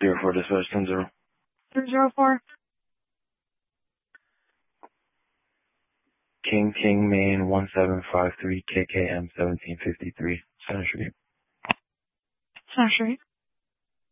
04 dispatch 10-0. 304. King, Maine 1753 KKM 1753. Center Street. Center Street.